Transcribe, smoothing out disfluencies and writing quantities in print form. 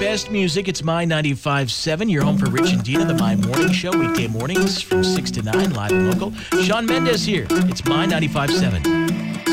best music. It's My 95.7. You're home for Rich and Dina, the My Morning Show, weekday mornings from 6 to 9, live and local. Shawn Mendes here. It's My 95.7.